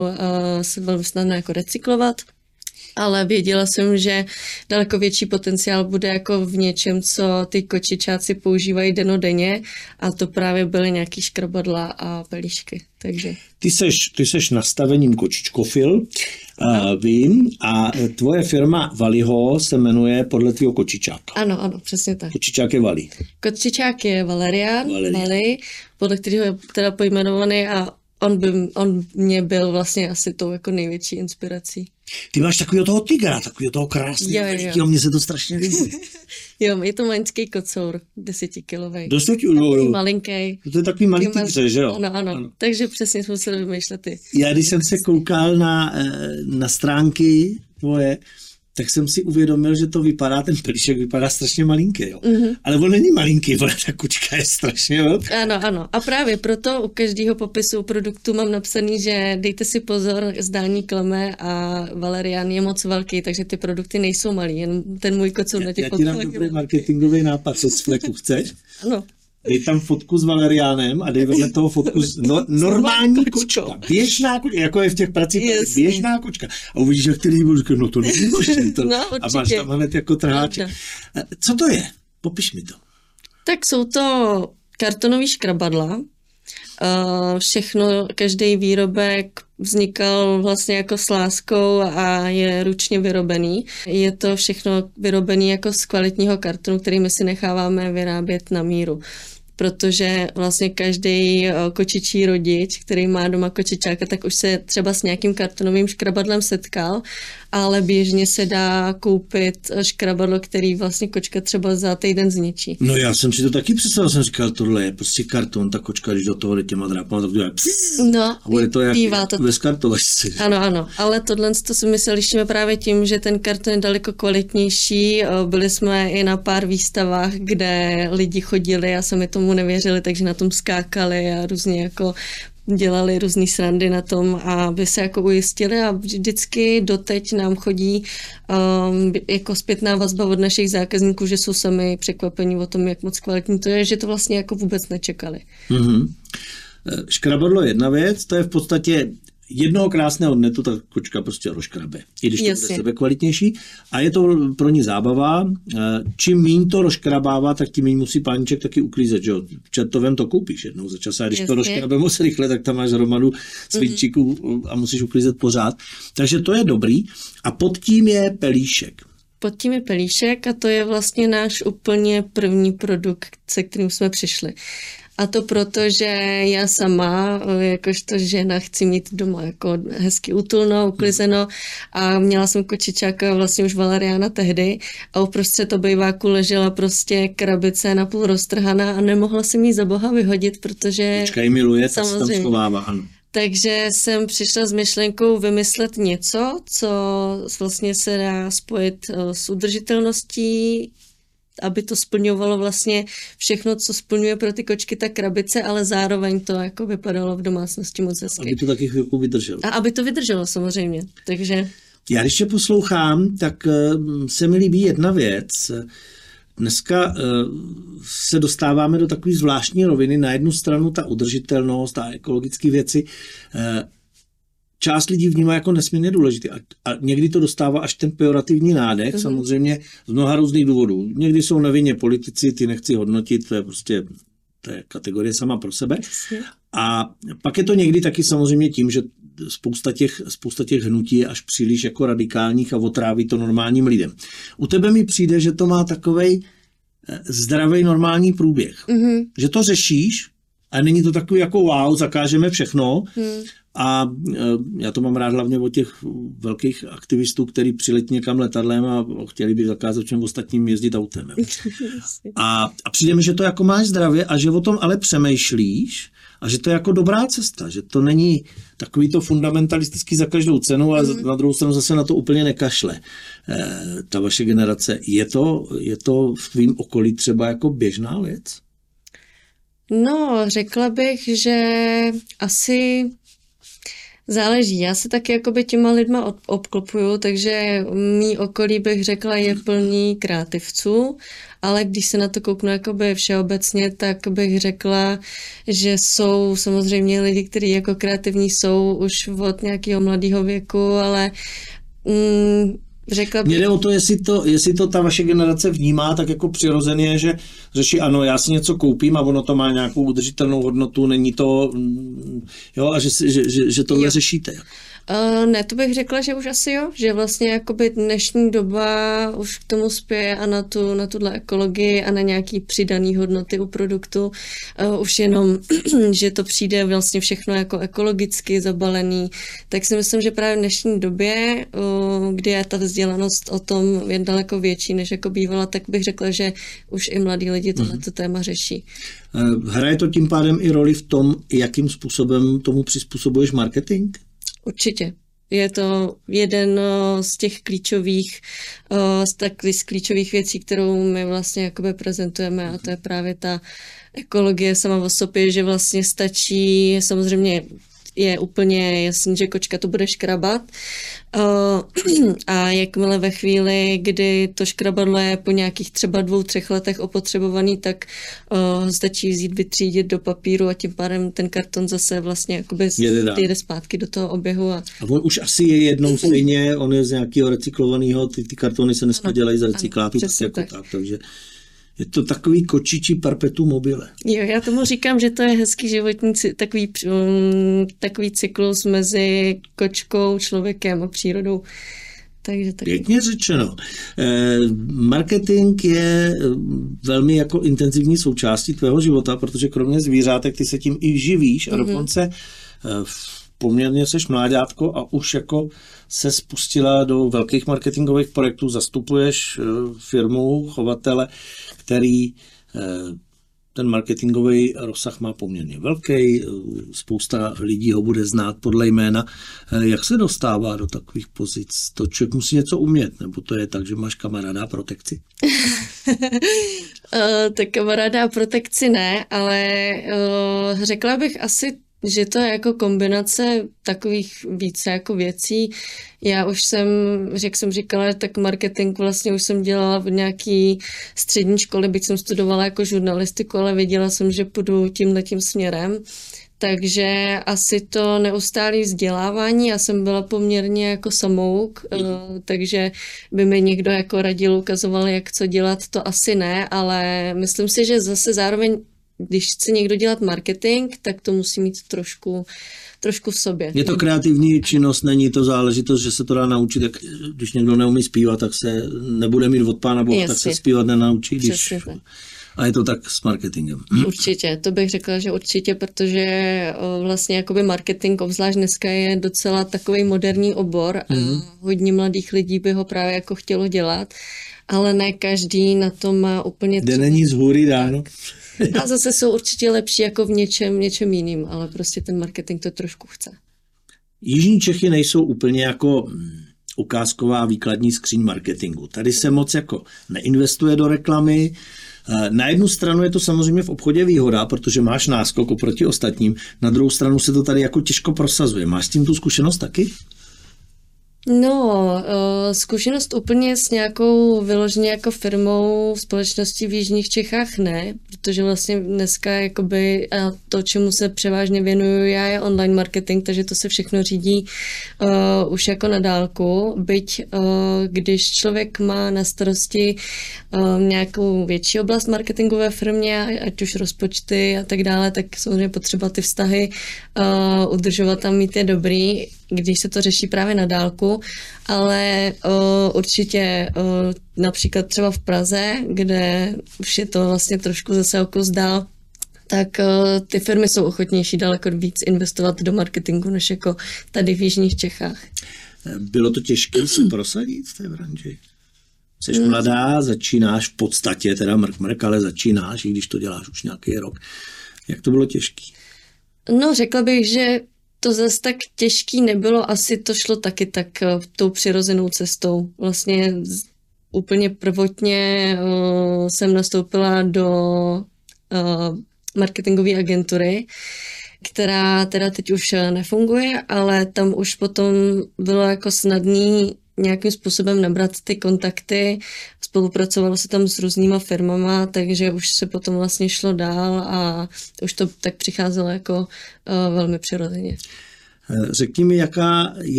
se velmi snadno jako recyklovat. Ale věděla jsem, že daleko větší potenciál bude jako v něčem, co ty kočičáci používají dennodenně, a to právě byly nějaký škrabadla a pelíšky. Takže. Ty seš nastavením kočičkofil, vím, a tvoje firma Valiho se jmenuje podle tvýho kočičáka. Ano, přesně tak. Kočičák je Vali. Kočičák je Valerian, Vali, podle kterého je teda pojmenovaný, a on mě byl vlastně asi tou jako největší inspirací. Ty máš takového toho tygra, takového toho krásného, mně se to strašně líbí. Jo, je to maličký kocour, 10kilovej. Malinký. To je takový malý tygře, že jo? Ano. Takže přesně jsme museli vymýšlet ty. Já když jsem se koukal na stránky tvoje, tak jsem si uvědomil, že to vypadá, ten pelíšek vypadá strašně malinký, jo. Mm-hmm. Ale on není malinký, ale ta kočka je strašně velká. Ano. A právě proto u každého popisu produktu mám napsaný, že dejte si pozor, zdání kleme a Valerian je moc velký, takže ty produkty nejsou malý, jen ten můj kocour na těch Já ti dám dobrý marketingový nápad, co z fleku chceš? Ano. Dej tam fotku s Valeriánem a dej vedle toho fotku normální kočka. Běžná kočka, jako je v těch pracích, běžná kočka. A uvidíš, jak ty lidi budou říkat, no to není možné. A máš tam hned jako trháček. Co to je? Popiš mi to. Tak jsou to kartonový škrabadla. Všechno, každý výrobek vznikal vlastně jako s láskou a je ručně vyrobený. Je to všechno vyrobené jako z kvalitního kartonu, který my si necháváme vyrábět na míru. Protože vlastně každý kočičí rodič, který má doma kočičáka, tak už se třeba s nějakým kartonovým škrabadlem setkal, ale běžně se dá koupit škrabadlo, který vlastně kočka třeba za týden zničí. No já jsem si to taky představil, jsem říkal, tohle je prostě karton, ta kočka, když do toho jde těma drápama, tak dělá a bude to jak bez kartovačce. Ano, ale tohle to si my se lišíme právě tím, že ten karton je daleko kvalitnější. Byli jsme i na pár výstavách, kde lidi chodili a sami tomu nevěřili, takže na tom skákali a různě jako dělali různý srandy na tom, aby se jako ujistili, a vždycky doteď nám chodí jako zpětná vazba od našich zákazníků, že jsou sami překvapení o tom, jak moc kvalitní to je, že to vlastně jako vůbec nečekali. Mm-hmm. Škrabadlo je jedna věc, to je v podstatě jednoho krásného dne to ta kočka prostě rozškrabe, i když to bude sebe kvalitnější, a je to pro ní zábava. Čím míň to rozškrabává, tak tím míň musí páníček taky uklízet, že jo. Čertovem to koupíš jednou za čas, a když to rozškrabe moc rychle, tak tam máš hromadu cvičíků a musíš uklízet pořád. Takže to je dobrý. A pod tím je pelíšek. Pod tím je pelíšek a to je vlastně náš úplně první produkt, se kterým jsme přišli. A to proto, že já sama, jakožto žena, chci mít doma jako hezky útulno, uklizeno, a měla jsem kočičáka vlastně už Valeriana tehdy a uprostřed obýváku ležela prostě krabice napůl roztrhaná a nemohla jsem jí za boha vyhodit, protože... Kočka ji miluje, tak se tam schovává, ano. Takže jsem přišla s myšlenkou vymyslet něco, co vlastně se dá spojit s udržitelností, aby to splňovalo vlastně všechno, co splňuje pro ty kočky ta krabice, ale zároveň to jako vypadalo v domácnosti moc hezky. Aby to taky chvilku vydrželo. A aby to vydrželo samozřejmě, takže... Já když tě poslouchám, tak se mi líbí jedna věc. Dneska se dostáváme do takové zvláštní roviny. Na jednu stranu ta udržitelnost a ekologické věci část lidí vnímá jako nesmírně důležitý a někdy to dostává až ten pejorativní nádech, samozřejmě z mnoha různých důvodů. Někdy jsou nevinně politici, ty nechci hodnotit, to je kategorie sama pro sebe. A pak je to někdy taky samozřejmě tím, že spousta těch hnutí je až příliš jako radikálních a otráví to normálním lidem. U tebe mi přijde, že to má takovej zdravý normální průběh. Mm-hmm. Že to řešíš a není to takový jako wow, zakážeme všechno. A já to mám rád hlavně od těch velkých aktivistů, kteří přiletí někam letadlem a chtěli by zakázat všem ostatním jezdit autem. A přijde mi, že to jako máš zdravě a že o tom ale přemýšlíš a že to je jako dobrá cesta, že to není takový to fundamentalistický za každou cenu a na druhou stranu zase na to úplně nekašle. Ta vaše generace, je to v tvým okolí třeba jako běžná věc? No, řekla bych, že asi Záleží, já se taky jakoby těma lidma obklopuju, takže mý okolí bych řekla je plný kreativců, ale když se na to kouknu jakoby všeobecně, tak bych řekla, že jsou samozřejmě lidi, kteří jako kreativní jsou už od nějakého mladého věku, ale řekla bych... Mně jde o to, jestli to ta vaše generace vnímá tak jako přirozeně, že řeší, ano, já si něco koupím a ono to má nějakou udržitelnou hodnotu, není to, jo, a že tohle řešíte. Ne, to bych řekla, že už asi jo, že vlastně jakoby dnešní doba už k tomu spěje a na tuhle ekologii a na nějaký přidaný hodnoty u produktu. Už jenom, že to přijde vlastně všechno jako ekologicky zabalený, tak si myslím, že právě v dnešní době, kdy je ta vzdělanost o tom je daleko větší, než jako bývala, tak bych řekla, že už i mladí lidi tohleto téma řeší. Hraje to tím pádem i roli v tom, jakým způsobem tomu přizpůsobuješ marketing? Určitě. Je to jeden z těch klíčových věcí, kterou my vlastně jakoby prezentujeme, a to je právě ta ekologie sama o sobě, že vlastně stačí, samozřejmě je úplně jasný, že kočka to bude škrabat a jakmile ve chvíli, kdy to škrabadlo je po nějakých třeba 2-3 letech opotřebovaný, tak stačí vzít, vytřídit do papíru a tím pádem ten karton zase vlastně jakoby jede zpátky do toho oběhu. A on už asi je jednou stejně, on je z nějakého recyklovaného, ty kartony se dneska dělají z recyklátu, takže je to takový kočičí perpetuum mobile. Jo, já tomu říkám, že to je hezký životní takový cyklus mezi kočkou, člověkem a přírodou. Takže taky. Pěkně řečeno. Marketing je velmi jako intenzivní součástí tvého života, protože kromě zvířátek ty se tím i živíš a dokonce poměrně seš mláďátko a už jako se spustila do velkých marketingových projektů, zastupuješ firmu, chovatele, který ten marketingový rozsah má poměrně velký, spousta lidí ho bude znát podle jména. Jak se dostává do takových pozic? To člověk musí něco umět, nebo to je tak, že máš kamaráda a protekci? Tak kamaráda a protekci ne, ale řekla bych asi, že to je jako kombinace takových více jako věcí. Já už jsem, jak jsem říkala, tak marketing vlastně už jsem dělala v nějaký střední škole, byť jsem studovala jako žurnalistiku, ale věděla jsem, že půjdu tímhletím směrem. Takže asi to neustálé vzdělávání, já jsem byla poměrně jako samouk, takže by mi někdo jako radil, ukazoval, jak co dělat, to asi ne, ale myslím si, že zase zároveň když chce někdo dělat marketing, tak to musí mít trošku v sobě. Je to kreativní činnost, není to záležitost, že se to dá naučit, jak když někdo neumí zpívat, tak se nebude mít od Pána Boha, tak se zpívat nenaučí. A je to tak s marketingem. Určitě, to bych řekla, že určitě, protože vlastně jakoby marketing, obzvlášť dneska je docela takový moderní obor a hodně mladých lidí by ho právě jako chtělo dělat, ale ne každý na to má úplně Kde není z hůry dáno. A zase jsou určitě lepší jako v něčem jiným, ale prostě ten marketing to trošku chce. Jižní Čechy nejsou úplně jako ukázková výkladní skříň marketingu. Tady se moc jako neinvestuje do reklamy. Na jednu stranu je to samozřejmě v obchodě výhoda, protože máš náskok oproti ostatním. Na druhou stranu se to tady jako těžko prosazuje. Máš s tím tu zkušenost taky? No, zkušenost úplně s nějakou vyloženě jako firmou společností v jižních Čechách ne, protože vlastně dneska jakoby to, čemu se převážně věnuju já, je online marketing, takže to se všechno řídí už jako na dálku, byť když člověk má na starosti nějakou větší oblast marketingu ve firmě, ať už rozpočty a tak dále, tak samozřejmě potřeba ty vztahy udržovat tam mít je dobrý, když se to řeší právě na dálku, ale určitě například třeba v Praze, kde už je to vlastně trošku zase o kus dál, tak ty firmy jsou ochotnější daleko víc investovat do marketingu, než jako tady v jižních Čechách. Bylo to těžké se prosadit v té branži? Jsi mladá, začínáš v podstatě, teda mrk, ale začínáš, i když to děláš už nějaký rok. Jak to bylo těžké? No, řekla bych, že to zase tak těžký nebylo, asi to šlo taky tak tou přirozenou cestou. Vlastně úplně prvotně jsem nastoupila do marketingové agentury, která teda teď už nefunguje, ale tam už potom bylo jako snadný nějakým způsobem nabrat ty kontakty, spolupracovalo se tam s různýma firmama, takže už se potom vlastně šlo dál a už to tak přicházelo jako velmi přirozeně. Řekni mi, jaká